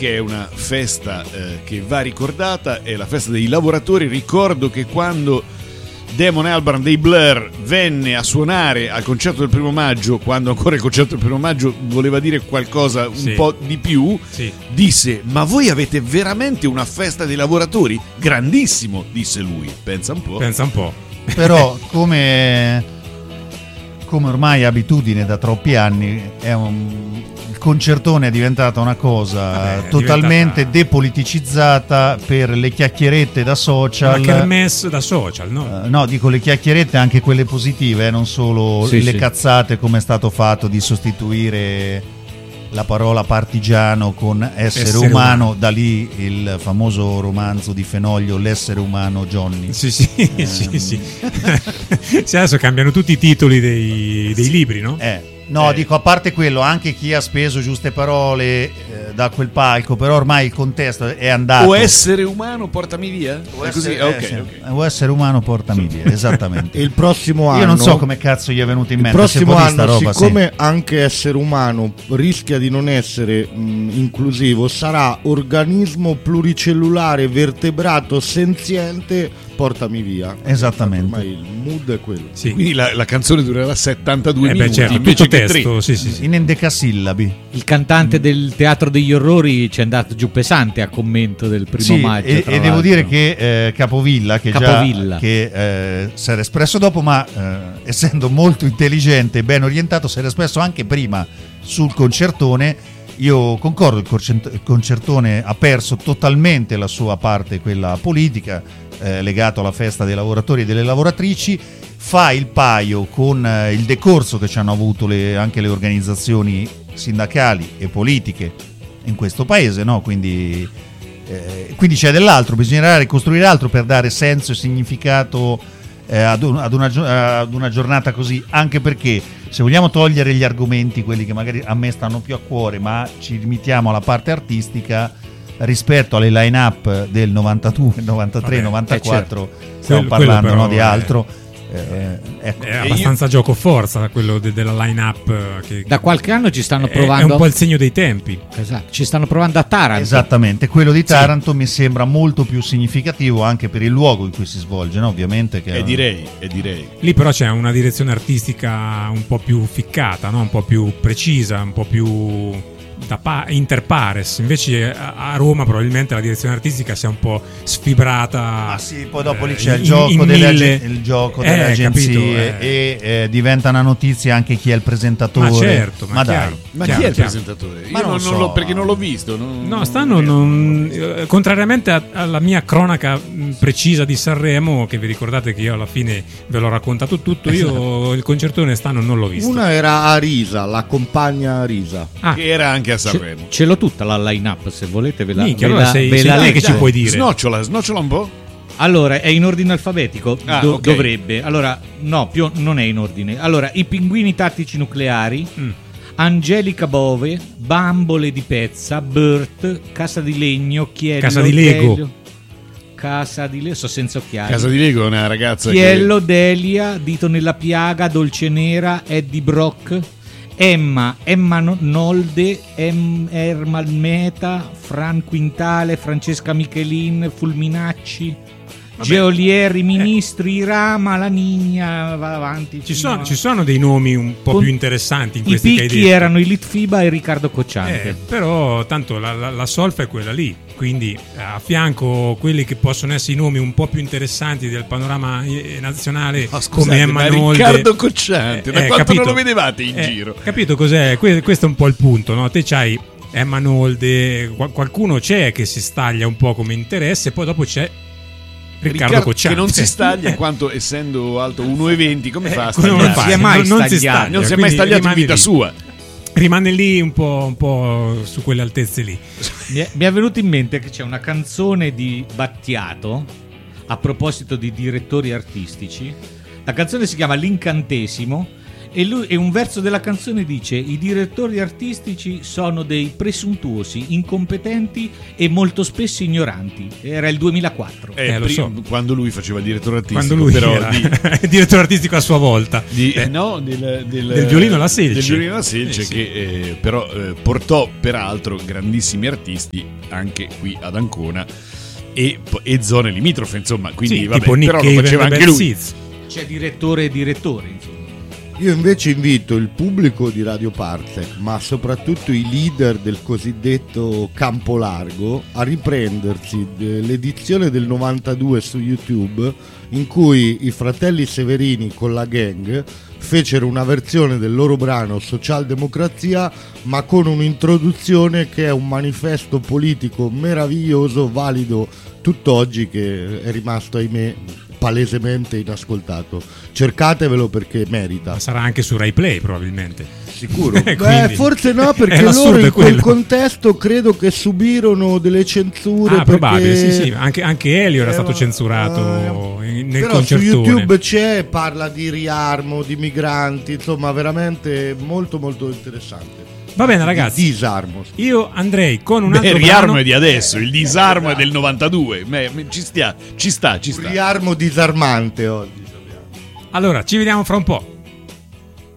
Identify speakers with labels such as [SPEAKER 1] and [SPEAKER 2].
[SPEAKER 1] che è una festa che va ricordata, è la festa dei lavoratori. Ricordo che quando Damon Albarn dei Blur venne a suonare al concerto del 1 maggio, quando ancora il concerto del 1 maggio voleva dire qualcosa un po' di più, disse: ma voi avete veramente una festa dei lavoratori? Grandissimo, disse lui. Pensa un po'.
[SPEAKER 2] Però come ormai è abitudine da troppi anni, il concertone è diventata una cosa totalmente depoliticizzata per le chiacchierette da social.
[SPEAKER 3] Una kermesse da social, no?
[SPEAKER 2] No, dico le chiacchierette anche quelle positive, non solo le cazzate, come è stato fatto di sostituire la parola partigiano con essere umano. Da lì il famoso romanzo di Fenoglio, L'essere umano Johnny.
[SPEAKER 3] Sì. Adesso cambiano tutti i titoli dei libri, no?
[SPEAKER 2] Dico, a parte quello, anche chi ha speso giuste parole da quel palco, però ormai il contesto è andato.
[SPEAKER 1] O essere umano portami via?
[SPEAKER 2] O essere umano portami via, esattamente.
[SPEAKER 4] Il prossimo anno,
[SPEAKER 2] io non so come cazzo gli è venuto in mente.
[SPEAKER 4] Il prossimo anno, siccome anche essere umano rischia di non essere inclusivo, sarà organismo pluricellulare vertebrato senziente, portami via.
[SPEAKER 2] Esattamente.
[SPEAKER 4] Ormai il mood è quello.
[SPEAKER 1] Sì. Quindi la canzone durerà 72 minuti,
[SPEAKER 3] certo,
[SPEAKER 1] invece che
[SPEAKER 3] testo,
[SPEAKER 1] 3.
[SPEAKER 2] In endecasillabi.
[SPEAKER 5] Il cantante del Teatro degli Orrori ci è andato giù pesante a commento del 1 maggio.
[SPEAKER 2] E devo dire che Capovilla, che si era espresso dopo, ma essendo molto intelligente e ben orientato, si era espresso anche prima sul concertone. Io concordo, il concertone ha perso totalmente la sua parte, quella politica, legato alla festa dei lavoratori e delle lavoratrici, fa il paio con il decorso che ci hanno avuto anche le organizzazioni sindacali e politiche in questo paese, no? Quindi c'è dell'altro, bisognerà ricostruire altro per dare senso e significato ad una giornata così, anche perché se vogliamo togliere gli argomenti, quelli che magari a me stanno più a cuore, ma ci limitiamo alla parte artistica, rispetto alle line-up del 92, 93, 94, stiamo parlando però, di altro.
[SPEAKER 3] Ecco. È abbastanza gioco-forza quello della line-up. Che
[SPEAKER 5] da qualche anno ci stanno provando.
[SPEAKER 3] È un po' il segno dei tempi.
[SPEAKER 5] Esatto, ci stanno provando a Taranto.
[SPEAKER 2] Esattamente, quello di Taranto mi sembra molto più significativo anche per il luogo in cui si svolge, no? Ovviamente. Che
[SPEAKER 1] direi.
[SPEAKER 3] Lì però c'è una direzione artistica un po' più ficcata, no? Un po' più precisa, un po' più inter pares. Invece a Roma probabilmente la direzione artistica si è un po' sfibrata.
[SPEAKER 2] Poi dopo lì c'è il gioco delle agenzie e diventa una notizia anche chi è il presentatore.
[SPEAKER 3] Ma certo,
[SPEAKER 1] chi è il presentatore? Io non so. Perché non l'ho visto.
[SPEAKER 3] Contrariamente alla mia cronaca precisa di Sanremo, che vi ricordate che io alla fine ve l'ho raccontato tutto, io il concertone stanno non l'ho visto.
[SPEAKER 4] Una era Arisa, la compagna Arisa,
[SPEAKER 1] che era anche a Sanremo.
[SPEAKER 5] Ce l'ho tutta la line-up, se volete ve la
[SPEAKER 3] leggo. Che ci puoi dire?
[SPEAKER 1] Snocciola un po'.
[SPEAKER 5] Allora, è in ordine alfabetico?
[SPEAKER 1] Okay.
[SPEAKER 5] Dovrebbe. Allora, no, non è in ordine. Allora, i pinguini tattici nucleari, Angelica Bove, Bambole di Pezza, Burt, Casa di Legno, Chiello,
[SPEAKER 3] Casa di Lego.
[SPEAKER 5] Casa di Lego, so senza occhiali.
[SPEAKER 1] Casa di Lego è una ragazza.
[SPEAKER 5] Chiello, Delia, Dito nella piaga, Dolce Nera, Eddie Brock, Emma Nolde, Ermal Meta, Fran Quintale, Francesca Michelin, Fulminacci, Geolieri, Ministri, Rama, La Nigna, va avanti.
[SPEAKER 3] Ci sono dei nomi un po' più interessanti in questi che hai detto.
[SPEAKER 5] I picchi erano i Litfiba e Riccardo Cocciante.
[SPEAKER 3] Però tanto la solfa è quella lì, quindi a fianco quelli che possono essere i nomi un po' più interessanti del panorama nazionale, come Emma Nolde,
[SPEAKER 1] Riccardo Cocciante, da quanto non lo vedevate in giro?
[SPEAKER 3] Capito cos'è? Questo è un po' il punto, no? Te c'hai Emma Nolde, qualcuno c'è che si staglia un po' come interesse, e poi dopo c'è Riccardo Cocciante,
[SPEAKER 1] che non si staglia in quanto essendo alto 1,20 come fa a
[SPEAKER 5] stagliare?
[SPEAKER 1] Non si è mai stagliato in vita sua.
[SPEAKER 3] Rimane lì un po' su quelle altezze lì.
[SPEAKER 5] Mi è venuto in mente che c'è una canzone di Battiato a proposito di direttori artistici. La canzone si chiama L'Incantesimo E un verso della canzone dice: i direttori artistici sono dei presuntuosi, incompetenti e molto spesso ignoranti. Era il 2004.
[SPEAKER 3] Lo so.
[SPEAKER 1] Quando lui faceva il direttore artistico,
[SPEAKER 3] quando lui
[SPEAKER 1] però
[SPEAKER 3] era direttore artistico a sua volta
[SPEAKER 1] del
[SPEAKER 3] violino alla Selce,
[SPEAKER 1] del violino alla Selce, che però portò peraltro grandissimi artisti anche qui ad Ancona e zone limitrofe, insomma, quindi vabbè,
[SPEAKER 3] tipo Nick
[SPEAKER 1] però
[SPEAKER 3] Cave
[SPEAKER 1] lo faceva anche lui.
[SPEAKER 3] Seeds.
[SPEAKER 5] C'è direttore e direttore, insomma.
[SPEAKER 4] Io invece invito il pubblico di Radio Parsec, ma soprattutto i leader del cosiddetto campo largo, a riprendersi l'edizione del 92 su YouTube, in cui i fratelli Severini con la gang fecero una versione del loro brano Socialdemocrazia, ma con un'introduzione che è un manifesto politico meraviglioso, valido tutt'oggi, che è rimasto, ahimè, palesemente inascoltato. Cercatevelo perché merita.
[SPEAKER 3] Ma sarà anche su Rai Play probabilmente.
[SPEAKER 4] Sicuro? Beh, forse no, perché loro in quel contesto credo che subirono delle censure.
[SPEAKER 3] Probabile, sì. Anche Elio era stato censurato nel
[SPEAKER 4] però
[SPEAKER 3] concertone.
[SPEAKER 4] Su YouTube parla di riarmo, di migranti, insomma, veramente molto molto interessante.
[SPEAKER 3] Va bene, ragazzi.
[SPEAKER 4] Disarmo.
[SPEAKER 3] Io andrei con un altro
[SPEAKER 1] il riarmo
[SPEAKER 3] brano.
[SPEAKER 1] è di adesso, il disarmo è del 92. Ci sta.
[SPEAKER 4] Un riarmo disarmante oggi.
[SPEAKER 3] Allora, ci vediamo fra un po'.